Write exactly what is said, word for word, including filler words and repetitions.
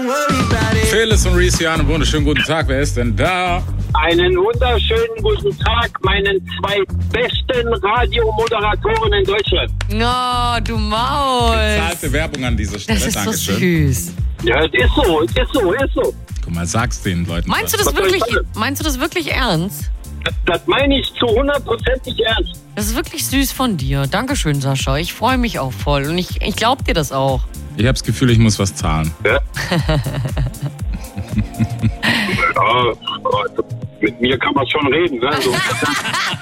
Phyllis und Reese hier, einen wunderschönen guten Tag. Wer ist denn da? Einen wunderschönen guten Tag, meinen zwei besten Radiomoderatoren in Deutschland. Oh, du Maus. Bezahlte Werbung an dieser Stelle. Das ist Dankeschön. so süß. Ja, es ist so, es ist so, es ist so. Guck mal, sag's den Leuten. Meinst du das Was soll ich wirklich, sagen? meinst du das wirklich ernst? Das, das meine ich zu hundertprozentig ernst. Das ist wirklich süß von dir. Dankeschön, Sascha. Ich freue mich auch voll. Und ich, ich glaub dir das auch. Ich habe das Gefühl, ich muss was zahlen. Ja? Ja, mit mir kann man schon reden. Ne? So.